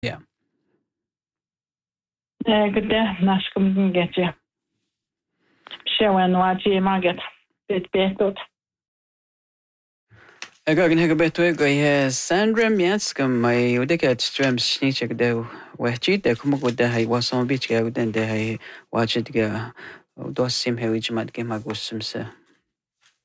Yeah. Good day, Nashkum get you. Show and watch you market. Bit betot. Again, Hagabeto, I Sandra Miatscom, my Udecat Strams Snitchak de Wachit, the Kumago I was on beach, then they watch it go. Does seem how each might get my gusum, sir.